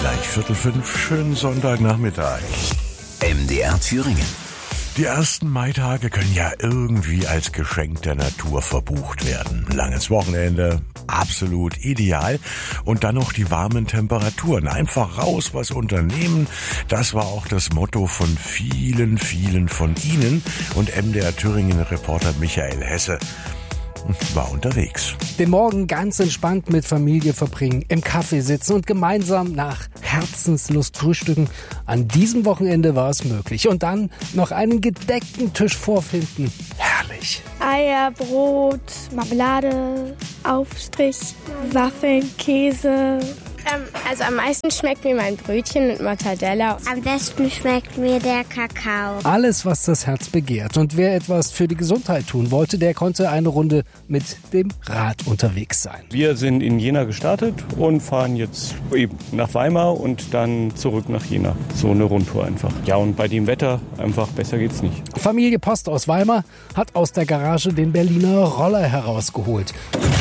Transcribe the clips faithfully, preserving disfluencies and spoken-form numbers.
Gleich Viertel fünf, schönen Sonntagnachmittag. M D R Thüringen. Die ersten Maitage können ja irgendwie als Geschenk der Natur verbucht werden. Langes Wochenende, absolut ideal. Und dann noch die warmen Temperaturen. Einfach raus, was unternehmen. Das war auch das Motto von vielen, vielen von Ihnen. Und M D R Thüringen-Reporter Michael Hesse war unterwegs. Den Morgen ganz entspannt mit Familie verbringen, im Café sitzen und gemeinsam nach Herzenslust frühstücken. An diesem Wochenende war es möglich. Und dann noch einen gedeckten Tisch vorfinden. Herrlich. Eier, Brot, Marmelade, Aufstrich, Waffeln, Käse. Ähm, also am meisten schmeckt mir mein Brötchen mit Mortadella. Am besten schmeckt mir der Kakao. Alles, was das Herz begehrt. Und wer etwas für die Gesundheit tun wollte, der konnte eine Runde mit dem Rad unterwegs sein. Wir sind in Jena gestartet und fahren jetzt eben nach Weimar und dann zurück nach Jena. So eine Rundtour einfach. Ja, und bei dem Wetter einfach besser geht's nicht. Familie Post aus Weimar hat aus der Garage den Berliner Roller herausgeholt.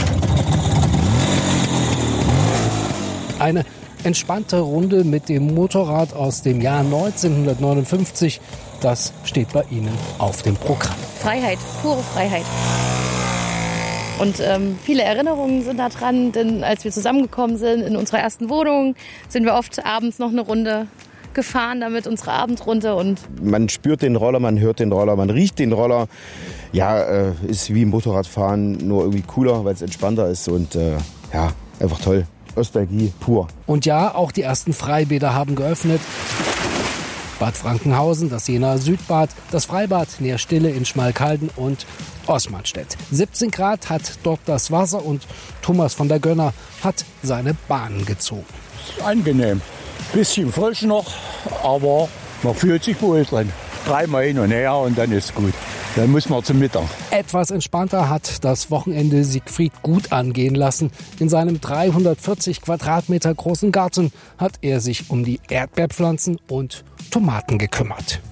Eine entspannte Runde mit dem Motorrad aus dem Jahr neunzehnhundertneunundfünfzig, das steht bei Ihnen auf dem Programm. Freiheit, pure Freiheit. Und ähm, viele Erinnerungen sind da dran, denn als wir zusammengekommen sind in unserer ersten Wohnung, sind wir oft abends noch eine Runde gefahren, damit unsere Abendrunde. Und man spürt den Roller, man hört den Roller, man riecht den Roller. Ja, äh, ist wie Motorradfahren, nur irgendwie cooler, weil es entspannter ist und äh, ja, einfach toll. Nostalgie pur. Und ja, auch die ersten Freibäder haben geöffnet. Bad Frankenhausen, das Jenaer Südbad, das Freibad Neerstille in Schmalkalden und Osmanstedt. siebzehn Grad hat dort das Wasser und Thomas von der Gönner hat seine Bahnen gezogen. Angenehm. Bisschen frisch noch, aber man fühlt sich wohl drin. Dreimal hin und her und dann ist gut. Dann muss man zum Mittag. Etwas entspannter hat das Wochenende Siegfried gut angehen lassen. In seinem dreihundertvierzig Quadratmeter großen Garten hat er sich um die Erdbeerpflanzen und Tomaten gekümmert.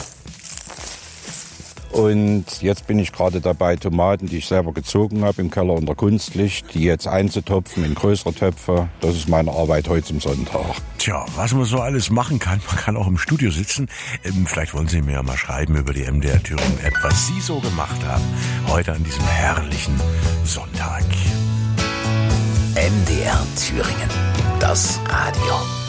Und jetzt bin ich gerade dabei, Tomaten, die ich selber gezogen habe, im Keller unter Kunstlicht, die jetzt einzutopfen in größere Töpfe. Das ist meine Arbeit heute zum Sonntag. Tja, was man so alles machen kann, man kann auch im Studio sitzen. Ähm, vielleicht wollen Sie mir ja mal schreiben über die M D R Thüringen App, was Sie so gemacht haben, heute an diesem herrlichen Sonntag. M D R Thüringen. Das Radio.